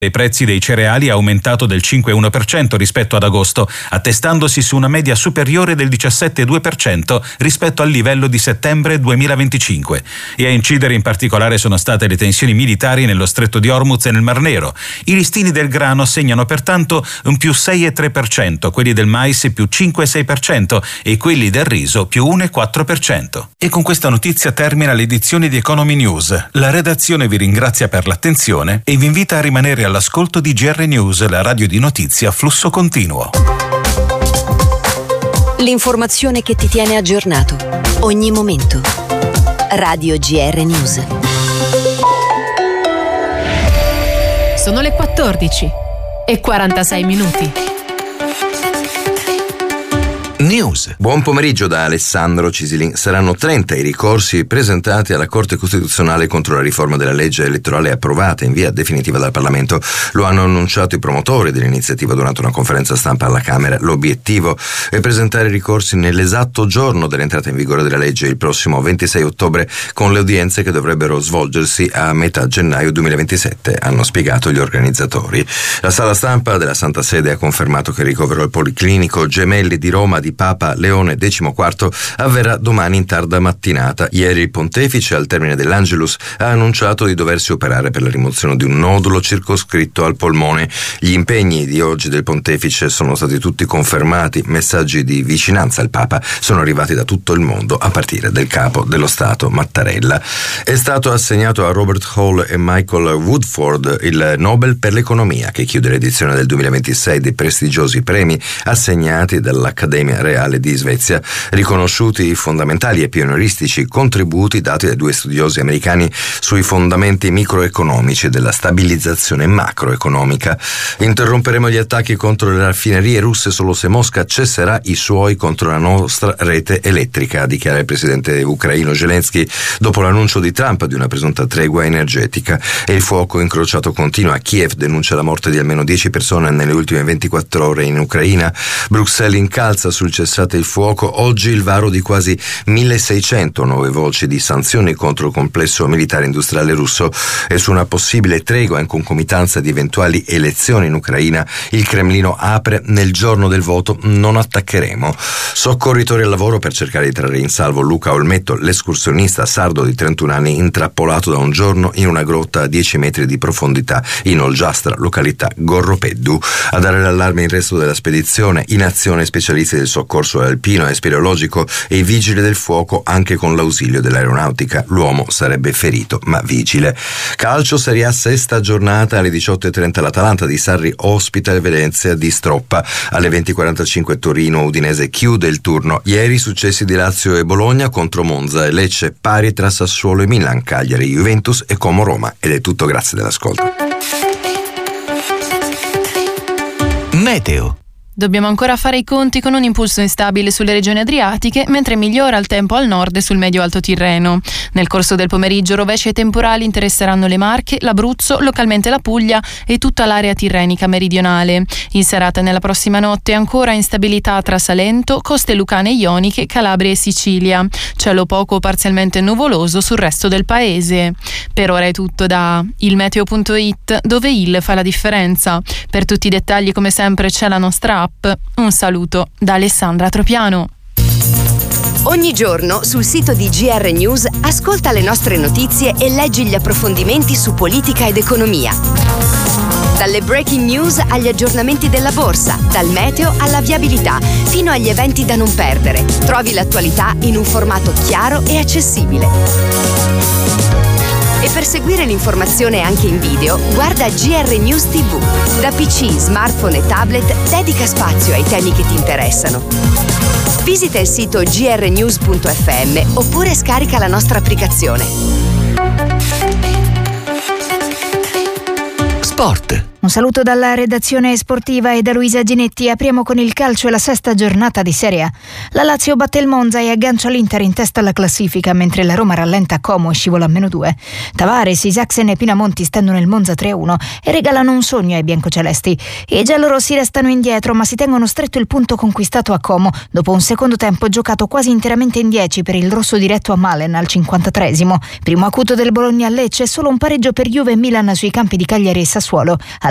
I prezzi dei cereali ha aumentato del 5,1% rispetto ad agosto, attestandosi su una media superiore del 17,2% rispetto al livello di settembre 2025. E a incidere in particolare sono state le tensioni militari nello stretto di Hormuz e nel Mar Nero. I listini del grano segnano pertanto un più 6,3%, quelli del mais più 5,6% e quelli del riso più 1,4%. E con questa notizia termina l'edizione di Economy News. La redazione vi ringrazia per l'attenzione e vi invita a rimanere all'ascolto di GR News, la radio di notizie a flusso continuo. L'informazione che ti tiene aggiornato, ogni momento. Radio GR News. Sono le 14:46. News. Buon pomeriggio da Alessandro Cisilin. Saranno 30 i ricorsi presentati alla Corte Costituzionale contro la riforma della legge elettorale approvata in via definitiva dal Parlamento. Lo hanno annunciato i promotori dell'iniziativa durante una conferenza stampa alla Camera. L'obiettivo è presentare ricorsi nell'esatto giorno dell'entrata in vigore della legge, il prossimo 26 ottobre, con le udienze che dovrebbero svolgersi a metà gennaio 2027, hanno spiegato gli organizzatori. La sala stampa della Santa Sede ha confermato che il ricovero al Policlinico Gemelli di Roma di Papa Leone XIV avverrà domani in tarda mattinata. Ieri il pontefice, al termine dell'Angelus, ha annunciato di doversi operare per la rimozione di un nodulo circoscritto al polmone. Gli impegni di oggi del pontefice sono stati tutti confermati. Messaggi di vicinanza al Papa sono arrivati da tutto il mondo, a partire del capo dello Stato Mattarella. È stato assegnato a Robert Hall e Michael Woodford il Nobel per l'economia, che chiude l'edizione del 2026 dei prestigiosi premi assegnati dall'Accademia Reale di Svezia, riconosciuti i fondamentali e pionieristici contributi dati dai due studiosi americani sui fondamenti microeconomici della stabilizzazione macroeconomica. Interromperemo gli attacchi contro le raffinerie russe solo se Mosca cesserà i suoi contro la nostra rete elettrica, dichiara il presidente ucraino Zelensky dopo l'annuncio di Trump di una presunta tregua energetica. E il fuoco incrociato continua. Kiev denuncia la morte di almeno 10 persone nelle ultime 24 ore in Ucraina. Bruxelles incalza sul cessate il fuoco. Oggi il varo di quasi 1600 nuove voci di sanzioni contro il complesso militare industriale russo e su una possibile tregua in concomitanza di eventuali elezioni in Ucraina. Il Cremlino apre: nel giorno del voto non attaccheremo. Soccorritori al lavoro per cercare di trarre in salvo Luca Olmetto, l'escursionista sardo di 31 anni intrappolato da un giorno in una grotta a 10 metri di profondità in Olgiastra, località Gorropeddu. A dare l'allarme il resto della spedizione, in azione specialisti del soccorso alpino e speleologico e i vigili del fuoco, anche con l'ausilio dell'aeronautica. L'uomo sarebbe ferito ma vigile. Calcio, Serie A, sesta giornata. Alle 18:30 l'Atalanta di Sarri ospita il Venezia di Stroppa. Alle 20:45 Torino Udinese chiude il turno. Ieri successi di Lazio e Bologna contro Monza e Lecce pari tra Sassuolo e Milan, Cagliari, Juventus e Como Roma. Ed è tutto, grazie dell'ascolto. Meteo. Dobbiamo ancora fare i conti con un impulso instabile sulle regioni adriatiche, mentre migliora il tempo al nord e sul medio-alto Tirreno. Nel corso del pomeriggio rovesci e temporali interesseranno le Marche, l'Abruzzo, localmente la Puglia e tutta l'area tirrenica meridionale. In serata e nella prossima notte ancora instabilità tra Salento, coste lucane ioniche, Calabria e Sicilia. Cielo poco o parzialmente nuvoloso sul resto del paese. Per ora è tutto da ilmeteo.it, dove il fa la differenza. Per tutti i dettagli, come sempre, c'è la nostra app. Un saluto da Alessandra Tropiano. Ogni giorno sul sito di GR News ascolta le nostre notizie e leggi gli approfondimenti su politica ed economia. Dalle breaking news agli aggiornamenti della borsa, dal meteo alla viabilità, fino agli eventi da non perdere. Trovi l'attualità in un formato chiaro e accessibile. E per seguire l'informazione anche in video, guarda GR News TV. Da PC, smartphone e tablet, dedica spazio ai temi che ti interessano. Visita il sito grnews.fm oppure scarica la nostra applicazione. Sport. Un saluto dalla redazione sportiva e da Luisa Ginetti. Apriamo con il calcio e la sesta giornata di Serie A. La Lazio batte il Monza e aggancia l'Inter in testa alla classifica, mentre la Roma rallenta a Como e scivola a -2. Tavares, Isaacsen e Pinamonti stendono il Monza 3-1 e regalano un sogno ai biancocelesti. I giallorossi restano indietro, ma si tengono stretto il punto conquistato a Como dopo un secondo tempo giocato quasi interamente in 10 per il rosso diretto a Malen al 53esimo. Primo acuto del Bologna a Lecce, solo un pareggio per Juve e Milan sui campi di Cagliari e Sassuolo. Al